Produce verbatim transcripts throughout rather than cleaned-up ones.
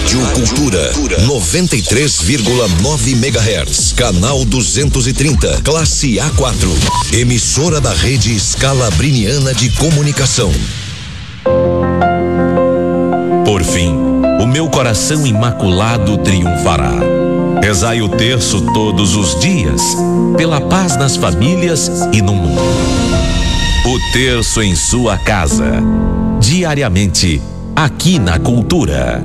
Rádio Cultura, noventa e três vírgula nove megahertz, canal duzentos e trinta, classe A quatro. Emissora da Rede Scalabriniana de Comunicação. Por fim, o meu coração imaculado triunfará. Rezai o terço todos os dias, pela paz nas famílias e no mundo. O terço em sua casa, diariamente, aqui na Cultura.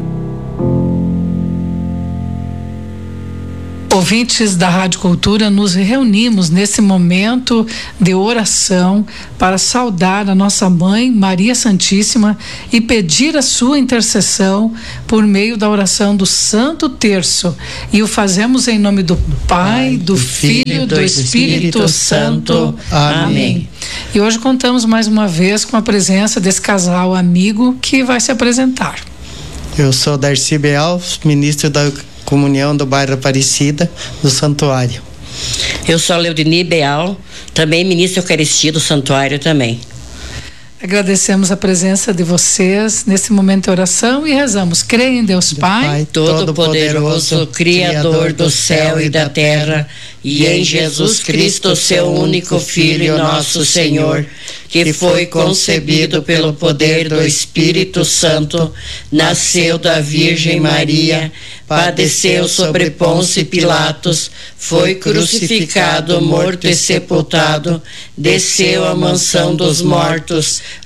Ouvintes da Rádio Cultura, nos reunimos nesse momento de oração para saudar a nossa mãe Maria Santíssima e pedir a sua intercessão por meio da oração do Santo Terço. E o fazemos em nome do Pai, do Filho e do Espírito Santo. Amém. E hoje contamos mais uma vez com a presença desse casal amigo que vai se apresentar. Eu sou Darcy Beal, ministro da Comunhão do bairro Aparecida, do Santuário. Eu sou Leudini Beal, também ministro da Eucaristia do Santuário também. Agradecemos a presença de vocês nesse momento de oração e rezamos. Creio em Deus Pai, Pai Todo-Poderoso, Criador do céu e da terra, e em Jesus Cristo, seu único Filho, nosso Senhor, que foi concebido pelo poder do Espírito Santo, nasceu da Virgem Maria, padeceu sobre Pôncio Pilatos, foi crucificado, morto e sepultado, desceu à mansão dos mortos,